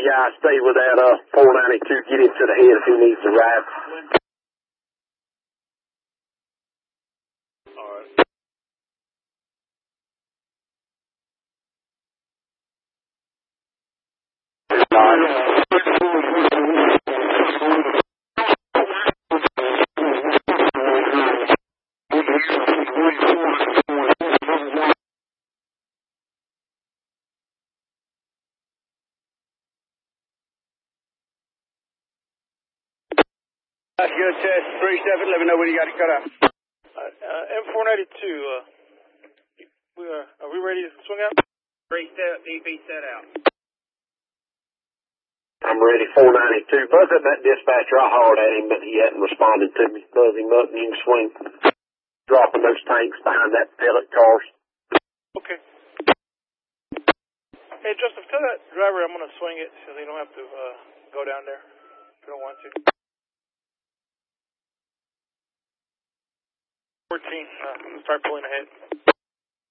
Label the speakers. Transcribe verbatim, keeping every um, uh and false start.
Speaker 1: guy stay with that uh four ninety-two, get him to the head if he needs to ride.
Speaker 2: That's good, test. three seven, let me know when you got it cut out.
Speaker 3: Uh, uh, M four ninety-two, uh, we are, are we ready to swing out?
Speaker 2: Three step, E P set out.
Speaker 1: I'm ready, four ninety-two. Buzz at that dispatcher. I hollered at him, but he hadn't responded to me. Buzz him up and you can swing. Dropping those tanks behind that pellet cars.
Speaker 3: Okay. Hey, Joseph, tell that driver I'm going to swing it so they don't have to uh, go down there if you don't want to. fourteen, uh, start pulling ahead.